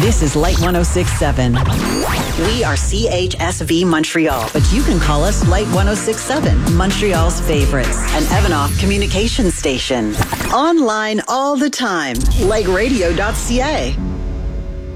This is Light 106.7. We are CHSV Montreal, but you can call us Light 106.7, Montreal's favorites, an Evanoff communication station. Online all the time, like radio.ca.